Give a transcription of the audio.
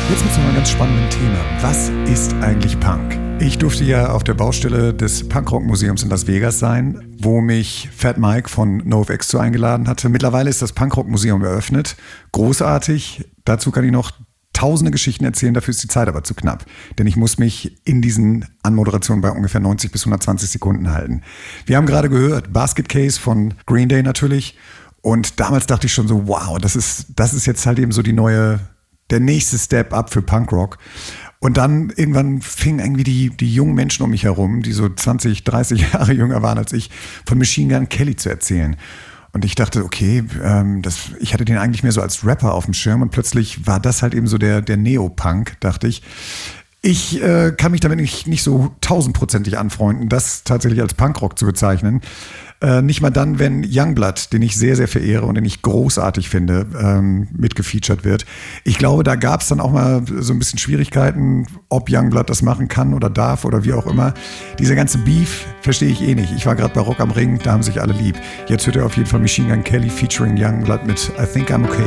Jetzt mit so einem ganz spannenden Thema. Was ist eigentlich Punk? Ich durfte ja auf der Baustelle des Punkrock-Museums in Las Vegas sein, wo mich Fat Mike von NoFX zu eingeladen hatte. Mittlerweile ist das Punkrock-Museum eröffnet. Großartig. Dazu kann ich noch tausende Geschichten erzählen, dafür ist die Zeit aber zu knapp. Denn ich muss mich in diesen Anmoderationen bei ungefähr 90 bis 120 Sekunden halten. Wir haben gerade gehört, Basket Case von Green Day natürlich. Und damals dachte ich schon so, wow, das ist jetzt halt eben so der nächste Step-up für Punkrock. Und dann irgendwann fingen irgendwie die jungen Menschen um mich herum, die so 20, 30 Jahre jünger waren als ich, von Machine Gun Kelly zu erzählen. Und ich dachte, okay, ich hatte den eigentlich mehr so als Rapper auf dem Schirm und plötzlich war das halt eben so der Neopunk, dachte ich. Ich kann mich damit nicht so 1000%ig anfreunden, das tatsächlich als Punkrock zu bezeichnen. Nicht mal dann, wenn Youngblood, den ich sehr, sehr verehre und den ich großartig finde, mitgefeatured wird. Ich glaube, da gab es dann auch mal so ein bisschen Schwierigkeiten, ob Youngblood das machen kann oder darf oder wie auch immer. Dieser ganze Beef verstehe ich eh nicht. Ich war gerade bei Rock am Ring, da haben sich alle lieb. Jetzt hört ihr auf jeden Fall Machine Gun Kelly featuring Youngblood mit I Think I'm Okay.